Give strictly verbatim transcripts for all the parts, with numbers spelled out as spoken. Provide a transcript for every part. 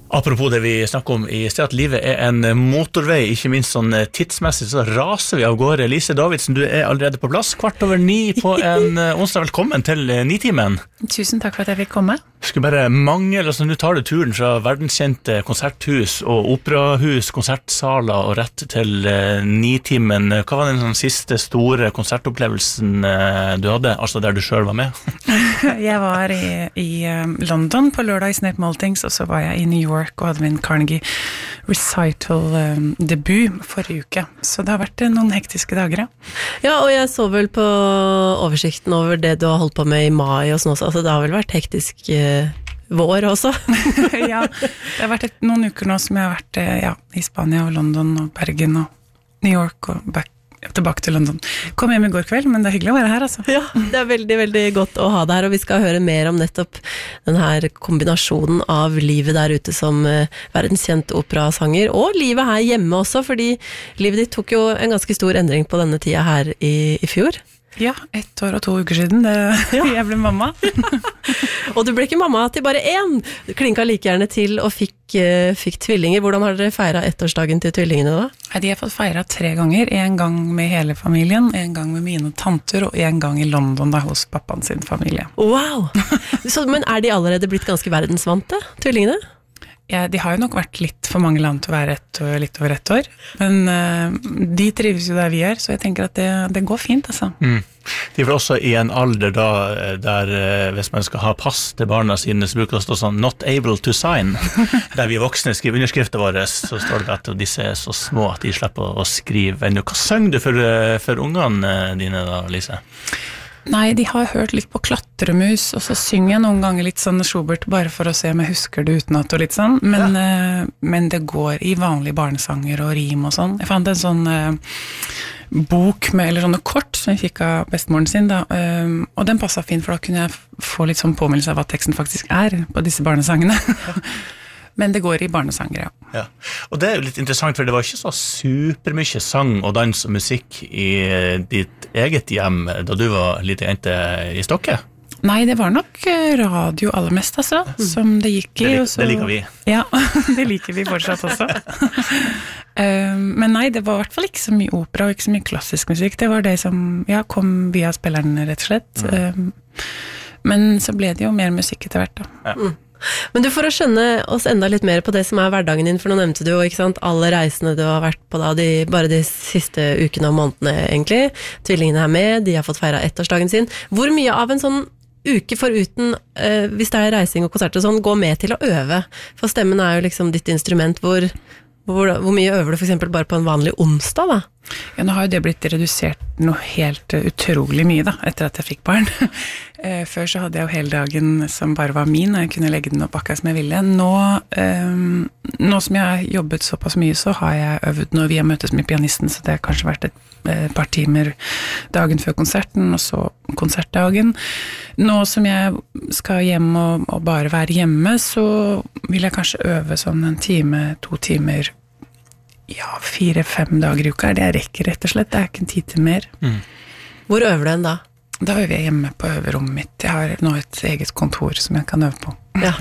Apropos det vi snakker om i sted, at livet er en motorvei, ikke minst sånn tidsmessig, så raser vi av gårde. Lise Davidsen, du er allerede på plass, kvart over ni på en onsdag. Velkommen til Nitimen. Tusen takk for at jeg fikk komme. Skulle bare mangle, altså nå tar du turen fra verdenskjente konserthus og operahus, konsertsaler og rett til Nitimen. Hva var den sånn siste store konsertopplevelsen du hadde, altså der du selv var med? Jeg var i, i London på lørdag i Snape Maltings, og så var jeg i New York og hadde min Carnegie Recital um, debut forrige uke. Så det har vært noen hektiske dager, ja. Ja, og jeg så vel på oversikten over det du har holdt på med i mai og sånn også. Altså, det har vel vært hektisk eh, vår også? Ja, det har vært et, noen uker nå som jeg har vært eh, ja, i Spania og London og Bergen og New York og back, tilbake til London. Kom hjem i går kveld, men det er hyggelig å være her, altså. Ja, det er veldig, veldig godt å ha deg her, og vi skal høre mer om nettopp den her kombinasjonen av livet der ute som uh, verdenskjent operasanger, og livet her hjemme også, fordi livet ditt tok jo en ganske stor endring på denne tida her i, i fjor. Ja, ett år og to uker siden det, ja. Jeg ble mamma. Og du ble ikke mamma til bare én. Du klinka like gjerne til og fikk, uh, fikk tvillinger. Hvordan har dere feiret ettårsdagen til tvillingene da? De har fått feiret tre ganger. En gang med hele familien, en gang med mine tanter, og en gang i London da, hos pappaen sin familie. Wow! Så, men er de allerede blitt ganske verdensvante, tvillingene? Ja, de har jo nok vært litt for mange land til å være ett år, litt over ett år, men uh, de trives jo der vi er, så jeg tenker at det, det går fint, altså. Mm. De er vel også i en alder da, der hvis man skal ha pass til barna sine, så bruker det å stå sånn, not able to sign, der vi voksne skriver underskrifter våre, så står det at disse er så små at de slipper å skrive ennå. Hva synger du for, for ungene dine da, Lise? Nei, de har hørt litt på klatremus, og så synger jeg noen ganger litt sånn Schubert, bare for å se om jeg husker det utenat og litt sånn, men, ja. uh, men det går i vanlige barnesanger og rim og sånn. Jeg fant en sånn uh, bok med, eller sånne kort som jeg fikk av bestemoren sin da, uh, og den passet fint, for da kunne jeg få litt sånn påminnelse av hva teksten faktisk er på disse barnesangene. Men det går i barnesanger, ja. Ja. Og det er jo litt interessant, for det var ikke så supermye sang og dans og musikk i ditt eget hjem da du var lite jente i Stokke? Nei, det var nok radio aller mest, altså, mm. som det gikk i. Det, lik, og så, det liker vi. Ja, det liker vi fortsatt også. um, men nei, det var i hvert fall ikke så mye opera og ikke så mye klassisk musikk. Det var det som ja, kom via spilleren, rett og slett. Mm. Um, men så ble det jo mer musikk etter hvert, da. Ja. Mm. Men du, for å skjønne oss enda litt mer på det som er hverdagen din, for nå nevnte du jo, ikke sant, alle reisene du har vært på da, de, bare de siste ukene og månedene egentlig, tvillingene er med, de har fått feiret ettårsdagen sin. Hvor mye av en sånn uke foruten, eh, hvis det er reising og konsert og sånn, går med til å øve? For stemmen er jo liksom ditt instrument, hvor, hvor, hvor mye øver du for eksempel bare på en vanlig onsdag da? Ja, nå har jo det blitt redusert noe helt uh, utrolig mye da, etter at jeg fikk barn. uh, før så hadde jeg jo hele dagen som bare var min, og jeg kunne legge den opp akkurat som jeg ville. Nå, um, nå som jeg har jobbet såpass mye, så har jeg øvet når vi har møtes med pianisten, så det har kanskje vært et uh, par timer dagen før konserten, og så konsertdagen. Nå som jeg skal hjem og, og bare være hjemme, så vil jeg kanskje øve sånn en time, to timer, ja, fire-fem dager i uka, det rekker rett og slett, det er ikke en tid til mer. Mm. Hvor øver du en da? Da øver jeg hjemme på øverommet mitt. Jeg har nå et eget kontor som jeg kan øve på. Ja.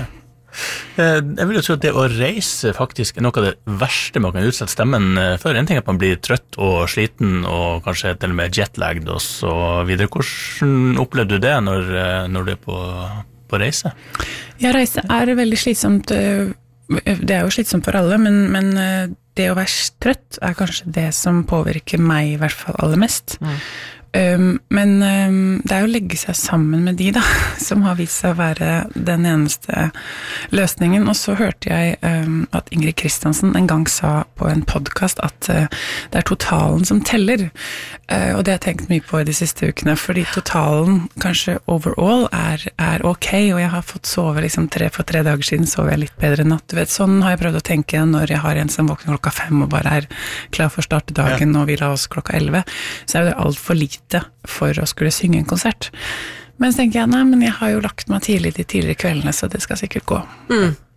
Jeg vil jo tro at det å reise faktisk er noe av det verste man kan utsette stemmen for. En ting er at man blir trøtt og sliten, og kanskje til og med jetlagged og så videre. Hvordan opplever du det når, når du er på, på reise? Ja, reise er veldig slitsomt. Det er jo slitsomt for alle, men, men det å være trøtt er kanskje det som påvirker meg i hvert fall aller mest. Mm. Um, men um, det er jo å legge seg sammen med de da, som har vist seg å være den eneste løsningen. Og så hørte jeg um, at Ingrid Kristiansen en gang sa på en podcast at uh, det er totalen som teller. Uh, og det har jeg tenkt mye på i de siste ukene, fordi totalen kanskje overall er, er ok, og jeg har fått sove liksom tre, for tre dager siden sov jeg litt bedre natt. Du vet, sånn har jeg prøvd å tenke når jeg har en som våkner klokka fem og bare er klar for å starte dagen, ja. Og vi la oss klokka elleve, så er det alt for lite for å skulle synge en konsert. Men så tenker jeg, nei, men jeg har jo lagt meg tidlig de tidligere kveldene, så det skal sikkert gå. Mm.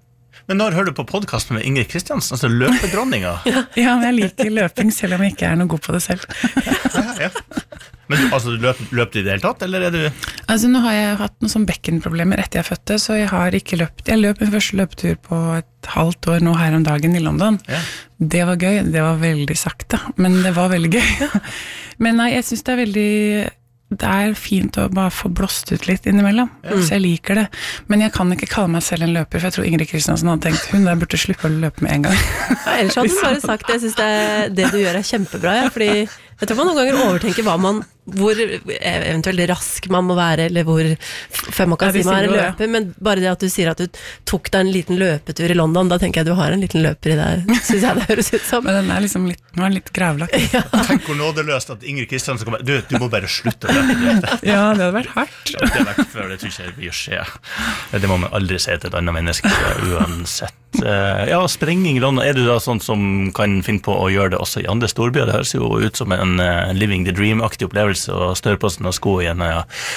Men når hører du på podcasten med Ingrid Kristiansen, altså løpedronninga? Ja, men jeg liker løping, selv om jeg ikke er noe god på det selv. Ja, ja. Men du, altså, løp, løp du i det hele tatt, eller er du... Altså, nå har jeg hatt noen sånn bekkenproblemer etter jeg fødte, så jeg har ikke løpt. Jeg løp min første løpetur på et halvt år nå her om dagen i London. Ja. Det var gøy, det var veldig sakte, men det var veldig gøy. Men nei, jeg synes det er veldig... Det er fint å bare få blåst ut litt innimellom, ja. Så jeg liker det. Men jeg kan ikke kalle meg selv en løper, for jeg tror Ingrid Kristiansen hadde tenkt, hun der burde sluppe å løpe med en gang. Ja, ellers hadde hun bare sagt det, jeg synes det, det du gjør er kjempebra, ja, fordi jeg tror man noen ganger overtenker hva man, hvor eventuelt rask man må være, eller hvor før man kan ja, si man er en løper, men bare det at du sier at du tok deg en liten løpetur i London, da tenker jeg at du har en liten løper i deg, synes jeg det høres ut som. Men den er liksom litt, nå er den litt gravlagt. Ja. Tenk hvor nådeløst at Ingrid Kristiansen kommer, du, du må bare slutte å løpe. Ja, det hadde vært hardt. Det hadde vært før, det tror ikke jeg vil skje. Det må man aldri si til et annet menneske, uansett. Ja, sprenging i London, er du da sånn som kan finne på å gjøre det også i andre storbyer? Det høres jo ut som en uh, living the dream-aktig opplevelse å støre på seg og sko i en uh,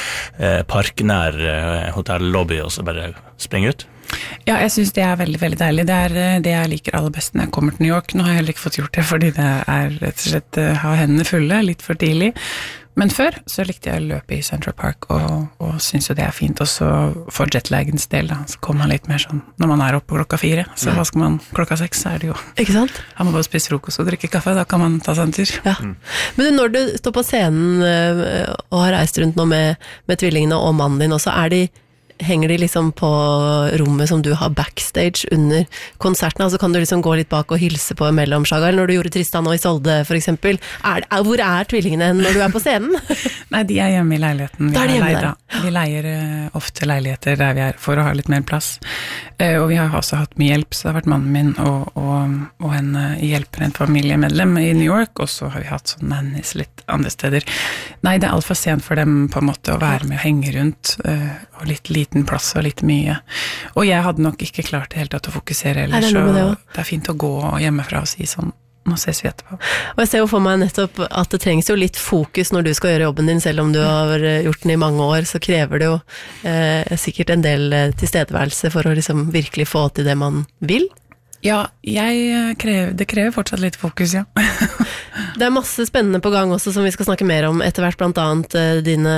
parknær uh, hotellobby og så bare sprenge ut. Ja, jeg synes det er veldig, veldig deilig. Det er det jeg liker aller best når jeg kommer til New York. Nå har jeg heller ikke fått gjort det, fordi det er rett og slett uh, har hendene fulle, litt for tidlig. Men før så likte jeg å løpe i Central Park, og, og synes jo det er fint også for jetlagens del da, så kommer man litt mer sånn, når man er oppe klokka fire, så hva skal man, klokka seks så er det jo. Ikke sant? Har man bare spist frokost og drikke kaffe, da kan man ta seg en tur. Ja. Mm. Men når du står på scenen og har reist rundt nå med, med tvillingene og mannen din også, er de henger de liksom på rommet som du har backstage under konsertene, altså kan du liksom gå litt bak og hilse på mellom Saga, eller når du gjorde Tristan og Isolde for eksempel, er, er, hvor er tvillingene når du er på scenen? Nei, de er hjemme i leiligheten. Da er de hjemme leier, der. Vi leier uh, ofte leiligheter der vi er for å ha litt mer plass, uh, og vi har også hatt mye hjelp, så det har vært mannen min og, og, og en uh, hjelper en familiemedlem i New York, og så har vi hatt sånn nannies litt andre steder. Nei, det er alt for sent for dem på en måte å være med og henge rundt, uh, og litt liten plass og litt mye. Og jeg hadde nok ikke klart det helt til å fokusere ellers, så det, det er fint å gå hjemmefra og si sånn, nå ses vi etterpå. Og jeg ser jo for meg nettopp at det trengs jo litt fokus når du skal gjøre jobben din, selv om du har gjort den i mange år, så krever det jo eh, sikkert en del tilstedeværelse for å liksom virkelig få til det man vil. Ja, jeg krever, det krever fortsatt litt fokus, ja. Det er masse spennende på gang også som vi skal snakke mer om etter hvert, blant annet dine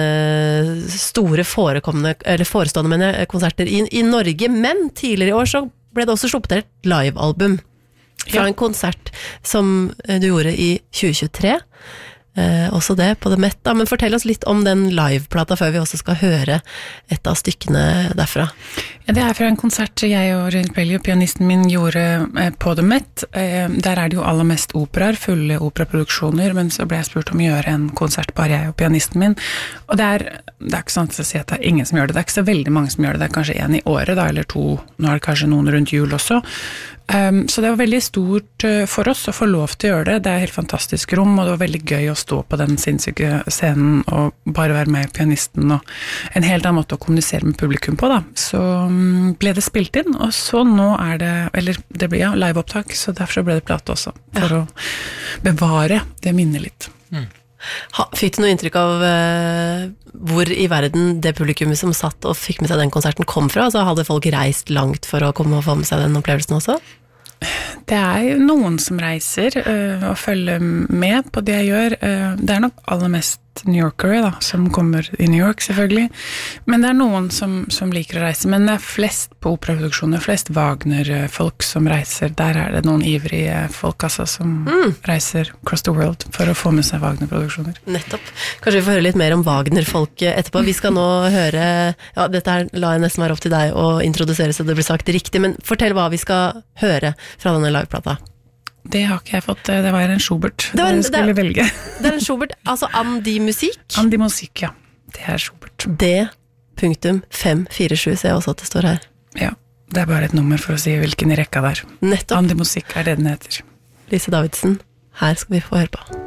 store forekommende, eller forestående mener jeg, konserter i, i Norge, men tidligere i år så ble det også sluppet et live-album fra ja. En konsert som du gjorde i tjue tjuetre. Eh, også det på det Met da, men fortell oss litt om den liveplata før vi også skal høre et av stykkene derfra. Ja, det er fra en konsert jeg og James Bailey, pianisten min, gjorde eh, på det Met. Eh, der er det jo aller mest operaer, fulle operaproduksjoner, men så ble jeg spurt om å gjøre en konsert bare jeg og pianisten min. Og det er, det er ikke sånn å si at det er ingen som gjør det, det er ikke så veldig mange som gjør det, det er kanskje en i året da, eller to, nå er det kanskje noen rundt jul også. Um, så det var veldig stort uh, for oss å få lov til å gjøre det. Det er et helt fantastisk rom, og det var veldig gøy å stå på den sinnssyke scenen og bare være med pianisten, og en helt annen måte å kommunisere med publikum på da. Så um, ble det spilt inn, og så nå er det, eller det blir ja, liveopptak, så derfor så ble det plate også, for ja. Å bevare det minnet litt. Mm. Ha, fikk du noe inntrykk av uh, hvor i verden det publikummet som satt og fikk med seg den konserten kom fra? Altså, hadde folk reist langt for å komme og få med seg den opplevelsen også? Det er jo noen som reiser uh, og følger med på det jeg gjør. Uh, det er nok aller mest New Yorkere da, som kommer i New York selvfølgelig, men det er noen som, som liker å reise, men det er flest på operaproduksjoner, flest Wagner-folk som reiser, der er det noen ivrige folk altså, som mm. reiser across the world for å få med seg Wagner-produksjoner. Nettopp. Kanskje vi får høre litt mer om Wagner-folk etterpå. Vi skal nå høre, ja, dette her la jeg nesten være opp til deg å introdusere så det blir sagt riktig, men fortell hva vi skal høre fra denne liveplata. Det har ikke jeg fått, det var en Schubert, det, var en, det skulle det, velge. Det er en Schubert, altså Andi Musikk? Andi Musikk, ja. Det er Schubert. D fem fire sju, ser jeg også at det står her. Ja, det er bare et nummer for å si hvilken rekka det er. Nettopp. Andi Musikk er det den heter. Lise Davidsen, her skal vi få høre på.